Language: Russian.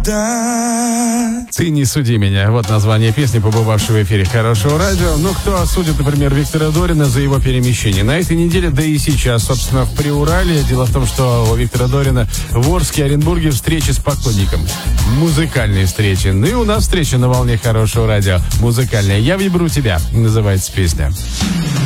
ждать. «Ты не суди меня». Вот название песни, побывавшей в эфире Хорошего радио. Ну, кто осудит, например, Виктора Дорина за его перемещение? На этой неделе, да и сейчас, собственно, в Приурале. Дело в том, что у Виктора Дорина в Орске, Оренбурге встречи с поклонником. Музыкальные встречи. Ну и у нас встреча на волне Хорошего радио. Музыкальная. «Я выберу тебя» называется песня.